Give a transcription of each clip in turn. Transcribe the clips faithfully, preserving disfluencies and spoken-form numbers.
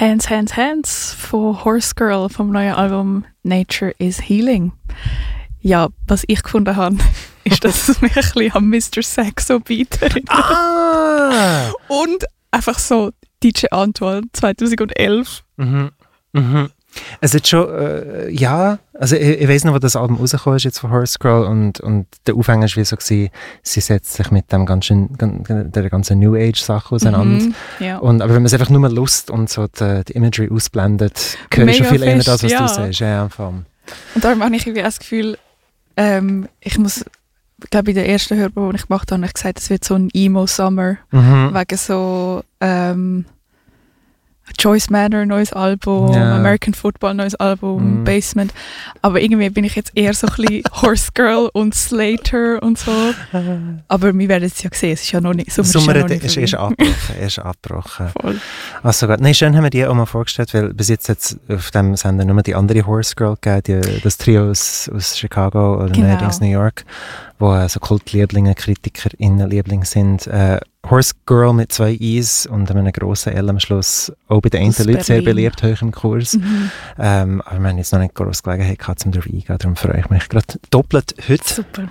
Hands, Hands, Hands von Horse Girl vom neuen Album Nature is Healing. Ja, was ich gefunden habe, ist, dass es mich ein bisschen an Mister Saxo Beat erinnert. Ah! Und einfach so D J Antoine zweitausendelf. Mhm. Mhm. Es ist schon, äh, ja, also ich, ich weiss noch, wo das Album rausgekommen ist jetzt von Horse Girl und, und der Aufhänger war wie so, gewesen, sie setzt sich mit dem ganzen, der ganzen New Age Sache auseinander. Mhm, ja. Und, aber wenn man es einfach nur Lust und so die, die Imagery ausblendet, höre ich schon viel eher das, was ja. du sagst. Ja, und darum habe ich irgendwie das Gefühl, ähm, ich muss, ich glaube in der ersten Hörprobe, die ich gemacht habe, habe ich gesagt, es wird so ein Emo-Summer, mhm. wegen so ähm, Joyce Manor, neues Album, ja. American Football, neues Album, mm. Basement. Aber irgendwie bin ich jetzt eher so ein bisschen Horse Girl und Slater und so. Aber wir werden es ja sehen, es ist ja noch nicht so. Sommer ist, ist erst abgebrochen. Erst abgebrochen. Voll. Also gut. Nein, schön haben wir die auch mal vorgestellt, weil bis jetzt hat es auf dem Sender nur die andere Horse Girl gegeben, die, das Trio aus, aus Chicago oder genau. neuerdings New York, wo äh, so Kultlieblinge, KritikerInnen Lieblinge sind. Äh, Horse Girl mit zwei I's und einem grossen L am Schluss. Auch bei den einen Leuten sehr beliebt, hoch im Kurs. Mhm. Ähm, aber wir haben jetzt noch nicht grosse Gelegenheit gehabt, um darauf eingehen. Darum freue ich mich gerade doppelt heute. Super.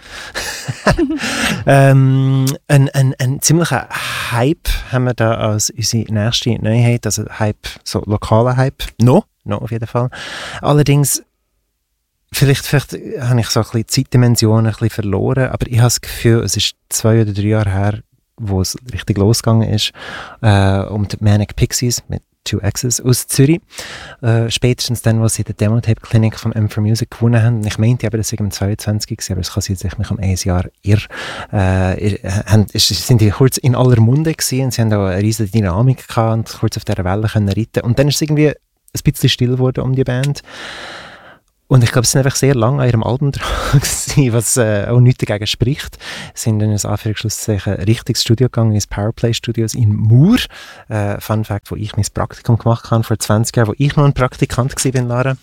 ähm, ein, ein, ein ziemlicher Hype haben wir da als unsere nächste Neuheit. Also Hype, so lokaler Hype. No, no auf jeden Fall. Allerdings Vielleicht, vielleicht habe ich so ein bisschen Zeitdimensionen ein bisschen verloren, aber ich habe das Gefühl, es ist zwei oder drei Jahre her, wo es richtig losgegangen ist, äh, um die Manic Pixies mit Two X's aus Zürich. Äh, spätestens dann, wo sie die Demo-Tape-Klinik vom M four Music gewonnen haben. Ich meinte aber, das war am zweiundzwanzig, aber es kann sein, dass ich mich um ein Jahr irre. Äh, haben, sind die kurz in aller Munde gewesen und sie haben auch eine riesige Dynamik gehabt und kurz auf dieser Welle können reiten. Und dann ist es irgendwie ein bisschen still geworden um die Band. Und ich glaube, sie sind einfach sehr lange an ihrem Album dran gewesen, was äh, auch nichts dagegen spricht. Sie sind in ein Anführungsschlusszeichen richtiges Studio gegangen, ins Powerplay Studios in Mur. Äh, Fun Fact, wo ich mein Praktikum gemacht habe vor zwanzig Jahren, wo ich noch ein Praktikant war bin, Lara.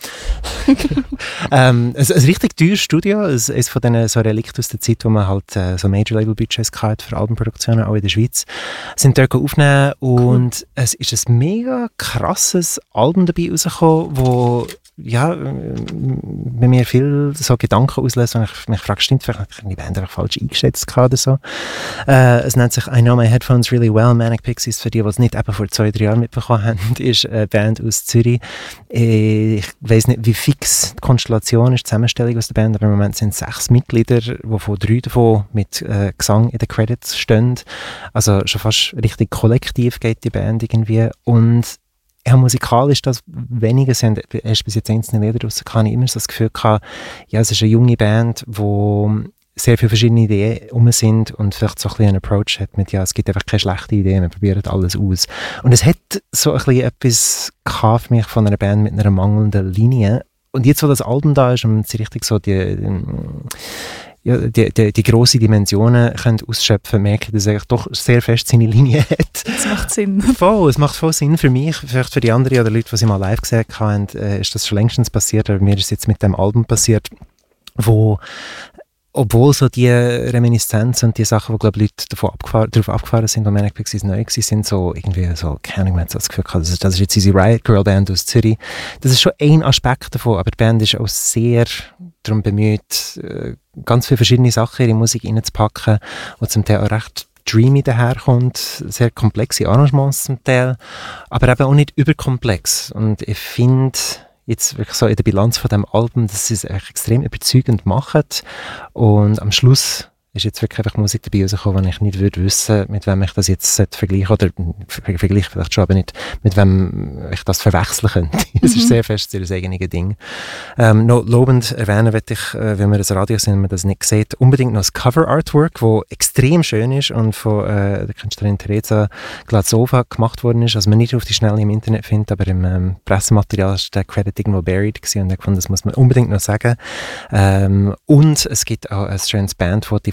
ähm, ein, ein richtig teures Studio, es ist von diesen so Relikten aus der Zeit, wo man halt äh, so Major-Label-Budgets hatte für Albenproduktionen, auch in der Schweiz, sind dort aufnehmen und cool. Es ist ein mega krasses Album dabei rausgekommen, wo ja, bei mir viel so Gedanken auslösen, und ich mich frage, stimmt, vielleicht habe ich die Band einfach falsch eingeschätzt oder so. Äh, es nennt sich I Know My Headphones Really Well, Manic Pixies, für die, die es nicht eben vor zwei, drei Jahren mitbekommen haben, ist eine Band aus Zürich. Ich weiss nicht, wie fix die Konstellation ist, die Zusammenstellung aus der Band, aber im Moment sind es sechs Mitglieder, wovon drei davon mit äh, Gesang in den Credits stehen. Also schon fast richtig kollektiv geht die Band irgendwie, und ja, musikalisch das weniger sind, erst bis jetzt einzelne Lieder raus, kann ich immer so das Gefühl gehabt, ja, es ist eine junge Band, wo sehr viele verschiedene Ideen rum sind und vielleicht so ein bisschen einen Approach hat mit, ja, es gibt einfach keine schlechte Idee, wir probieren alles aus. Und es hat so ein bisschen etwas gehabt für mich von einer Band mit einer mangelnden Linie. Und jetzt, wo das Album da ist und sie richtig so die, die ja, die, die, die grossen Dimensionen können ausschöpfen, merke ich, dass er doch sehr fest seine Linie hat. Das macht Sinn. Voll, es macht voll Sinn für mich. Vielleicht für die anderen oder Leute, die sie mal live gesehen haben, äh, ist das schon längstens passiert, aber mir ist es jetzt mit dem Album passiert, wo, obwohl so die Reminiszenzen und die Sachen, wo, glaube ich, Leute davon abgefahren, darauf abgefahren sind, wo Manic Pixies neu gewesen sind, so irgendwie so, keine Ahnung, man hat so das Gefühl gehabt, das ist, das ist jetzt unsere Riot Girl Band aus Zürich. Das ist schon ein Aspekt davon, aber die Band ist auch sehr darum bemüht, äh, ganz viele verschiedene Sachen in die Musik reinzupacken, und zum Teil auch recht dreamy daherkommt, sehr komplexe Arrangements zum Teil, aber eben auch nicht überkomplex. Und ich finde jetzt wirklich so in der Bilanz von dem Album, dass sie es echt extrem überzeugend machen, und am Schluss ist jetzt wirklich einfach Musik dabei rausgekommen, wo ich nicht würde wissen, mit wem ich das jetzt vergleichen oder vergleichen vielleicht schon, aber nicht mit wem ich das verwechseln könnte. Es mhm. ist sehr fest ihr eigenes Ding. Ähm, noch lobend erwähnen möchte ich, äh, wenn wir das Radio sind, wenn man das nicht sieht, unbedingt noch das Cover-Artwork, das extrem schön ist und von äh, der Künstlerin Teresa Glazova gemacht worden ist, also man nicht auf die Schnelle im Internet findet, aber im ähm, Pressematerial ist der Credit irgendwo buried gewesen, und ich fand, das muss man unbedingt noch sagen. Ähm, und es gibt auch ein schönes Bandfoto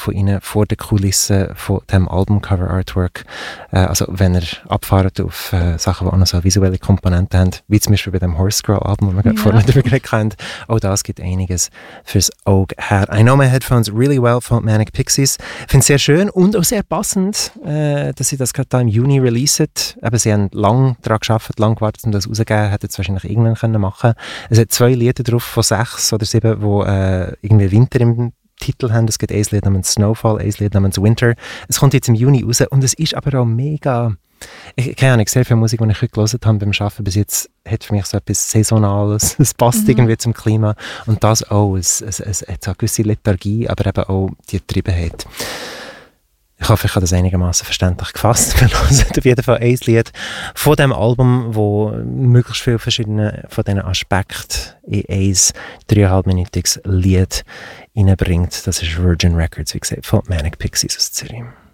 von ihnen vor der Kulisse von dem Albumcover-Artwork. Äh, also wenn ihr abfahrt auf äh, Sachen, die auch noch so visuelle Komponenten haben, wie zum Beispiel bei dem Horse Girl-Album, das wir ja. vorhin darüber kennt, auch das gibt einiges fürs Auge her. I Know My Headphones Really Well von Manic Pixies. Ich finde es sehr schön und auch sehr passend, äh, dass sie das gerade da im Juni releasen. Eben, sie haben lange daran gearbeitet, lange gewartet, um das rauszugeben, hätten es wahrscheinlich irgendwann können machen. Es hat zwei Lieder drauf von sechs oder sieben, die äh, irgendwie Winter im Titel haben. Es gibt ein Lied namens Snowfall, ein Lied namens Winter. Es kommt jetzt im Juni raus und es ist aber auch mega... Ich keine Ahnung, sehr viel Musik, die ich heute gelesen habe beim Arbeiten bis jetzt, hat für mich so etwas Saisonales. Es passt mhm. irgendwie zum Klima. Und das auch. Es, es, es hat so eine gewisse Lethargie, aber eben auch die Triebenheit. Ich hoffe, ich habe das einigermaßen verständlich gefasst. Wir hören auf jeden Fall ein Lied von diesem Album, wo möglichst viele verschiedene von diesen Aspekten in ein dreieinhalbminütiges Lied reinbringt. Das ist Virgin Records, wie gesagt, von Manic Pixies aus Zürich.